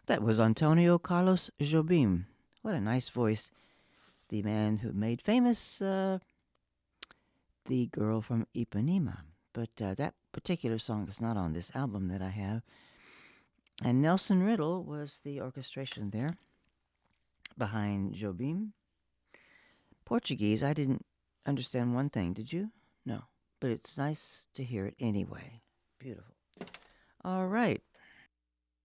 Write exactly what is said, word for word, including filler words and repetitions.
That was Antonio Carlos Jobim. What a nice voice. The man who made famous uh, the girl from Ipanema. But uh, that particular song is not on this album that I have. And Nelson Riddle was the orchestration there behind Jobim. Portuguese, I didn't understand one thing, did you? No. But it's nice to hear it anyway. Beautiful. All right.